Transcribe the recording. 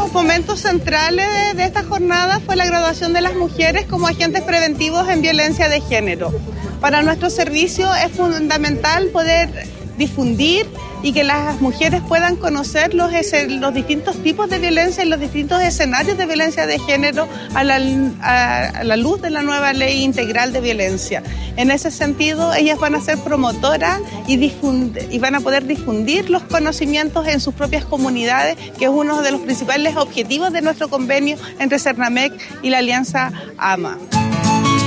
los momentos centrales de esta jornada fue la graduación de las mujeres como agentes preventivos en violencia de género. Para nuestro servicio es fundamental poder difundir y que las mujeres puedan conocer los distintos tipos de violencia y los distintos escenarios de violencia de género a la luz de la nueva ley integral de violencia. En ese sentido, ellas van a ser promotoras y van a poder difundir los conocimientos en sus propias comunidades, que es uno de los principales objetivos de nuestro convenio entre Cernamec y la Alianza AMA.